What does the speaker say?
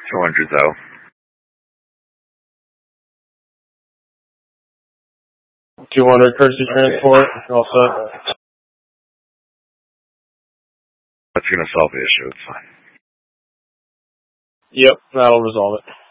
200 though. $200 courtesy transport. All set. That's going to solve the issue. It's fine. Yep, that'll resolve it.